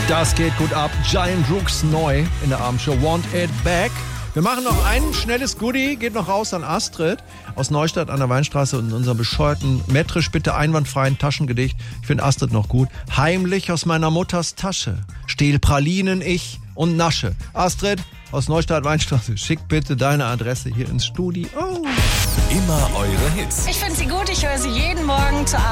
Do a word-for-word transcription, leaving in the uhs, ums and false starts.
Das geht gut ab. Giant Rooks neu in der Abendshow. Want It Back. Wir machen noch ein schnelles Goodie. Geht noch raus an Astrid aus Neustadt an der Weinstraße und unserem bescheuerten, metrisch bitte einwandfreien Taschengedicht. Ich finde Astrid noch gut. Heimlich aus meiner Mutters Tasche. Stehl Pralinen ich und nasche. Astrid aus Neustadt Weinstraße. Schick bitte deine Adresse hier ins Studio. Oh. Immer eure Hits. Ich finde sie gut. Ich höre sie jeden Morgen zur